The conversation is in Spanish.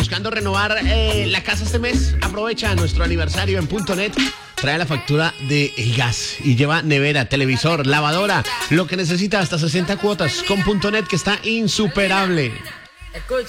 buscando renovar la casa este mes, aprovecha nuestro aniversario en .net. Trae la factura de gas y lleva nevera, televisor, lavadora, lo que necesita hasta 60 cuotas con .net, que está insuperable. Escucha.